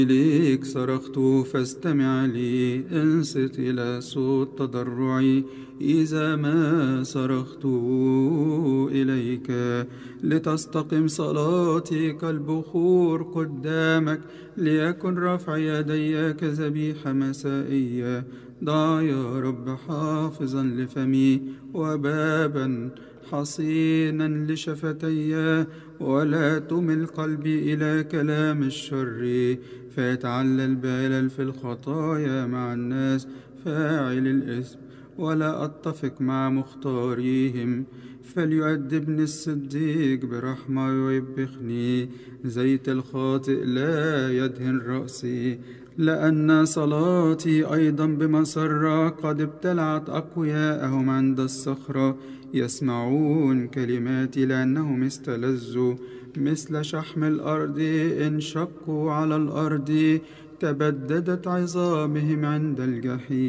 إليك صرخت فاستمع لي، انصت إلى صوت تضرعي إذا ما صرخت إليك. لتستقم صلاتي كالبخور قدامك، ليكن رفع يدي كذبيحة مسائية. ضع يا رب حافظا لفمي وبابا حصينا لشفتي، ولا تمل قلبي إلى كلام الشر، فيتعلل بالل في الخطايا مع الناس فاعل الإثم، ولا أتفق مع مختاريهم. فليؤدبني الصديق برحمة ويوبخني، زيت الخاطئ لا يدهن رأسي. لأن صلاتي أيضا بمسرة قد ابتلعت أقوياءهم عند الصخرة، يسمعون كلماتي لأنهم استلذوا. مثل شحم الأرض انشقوا على الأرض، تبددت عظامهم عند الجحيم.